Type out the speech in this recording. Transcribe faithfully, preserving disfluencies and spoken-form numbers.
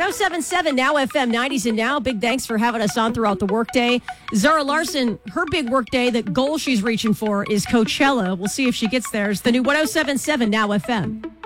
oh seven point seven Now F M, nineties and Now. Big thanks for having us on throughout the workday. Zara Larson, her big workday, the goal she's reaching for is Coachella. We'll see if she gets there. It's the new one oh seven point seven Now F M.